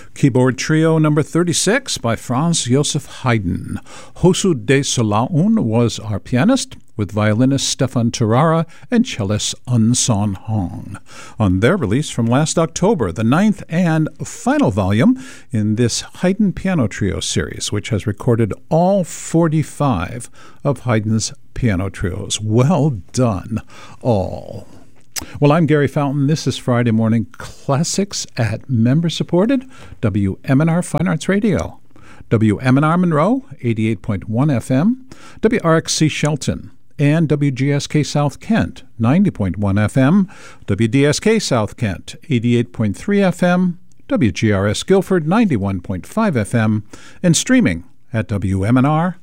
Keyboard Trio number 36 by Franz Joseph Haydn. Hosu de Solaun was our pianist, with violinist Stefan Tarara and cellist Un Son Hong. On their release from last October, the 9th and final volume in this Haydn Piano Trio series, which has recorded all 45 of Haydn's piano trios. Well done, all. Well, I'm Gary Fountain. This is Friday Morning Classics at member-supported WMNR Fine Arts Radio. WMNR Monroe, 88.1 FM, WRXC Shelton, and WGSK South Kent, 90.1 FM, WDSK South Kent, 88.3 FM, WGRS Guilford, 91.5 FM, and streaming at WMNR.org.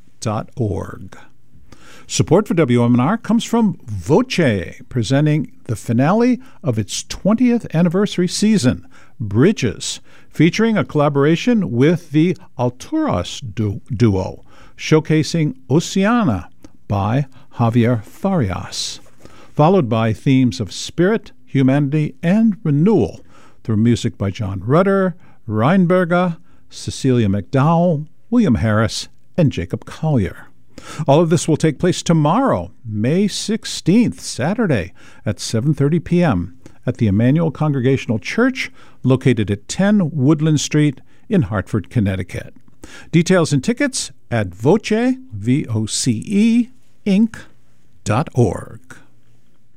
Support for WMNR comes from Voce, presenting the finale of its 20th anniversary season, Bridges, featuring a collaboration with the Alturas duo, showcasing Oceana by Javier Farias, followed by themes of spirit, humanity, and renewal through music by John Rutter, Reinberger, Cecilia McDowell, William Harris, and Jacob Collier. All of this will take place tomorrow, May 16th, Saturday, at 7:30 p.m. at the Emmanuel Congregational Church, located at 10 Woodland Street in Hartford, Connecticut. Details and tickets at Voce, VOCE, Inc.org.